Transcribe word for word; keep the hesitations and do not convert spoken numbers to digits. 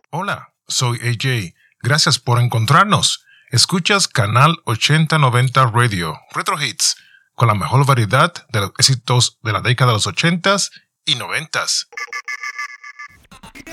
Hola, soy A J. Gracias por encontrarnos. Escuchas Canal ochenta noventa Radio, Retro Hits, con la mejor variedad de los éxitos de la década de los ochentas y noventas.